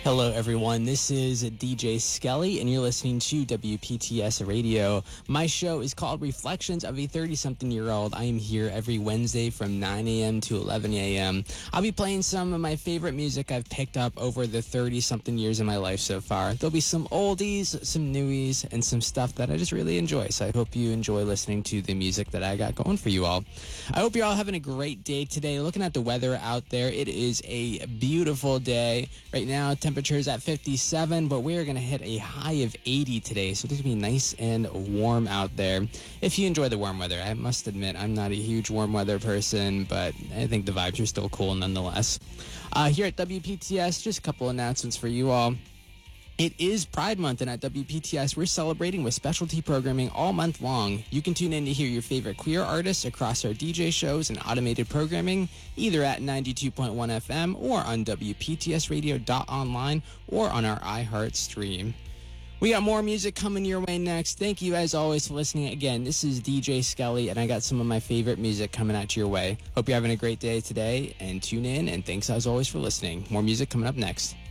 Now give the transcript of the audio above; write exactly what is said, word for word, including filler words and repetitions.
Hello, everyone. This is D J Skelly, and you're listening to W P T S Radio. My show is called Reflections of a thirty-something-year-old. I am here every Wednesday from nine a.m. to eleven a.m. I'll be playing some of my favorite music I've picked up over the thirty-something years of my life so far. There'll be some oldies, some newies, and some stuff that I just really enjoy. So I hope you enjoy listening to the music that I got going for you all. I hope you're all having a great day today. Looking at the weather out there, it is a beautiful day. Right now, temperature Temperatures at fifty-seven, but we're going to hit a high of eighty today, so it's going to be nice and warm out there. If you enjoy the warm weather, I must admit I'm not a huge warm weather person, but I think the vibes are still cool nonetheless. Uh, here at W P T S, just a couple announcements for you all. It is Pride Month, and at W P T S, we're celebrating with specialty programming all month long. You can tune in to hear your favorite queer artists across our D J shows and automated programming, either at ninety-two point one F M or on W P T S radio dot online or on our iHeart stream. We got more music coming your way next. Thank you, as always, for listening. Again, this is D J Skelly, and I got some of my favorite music coming out your way. Hope you're having a great day today, and tune in, and thanks, as always, for listening. More music coming up next.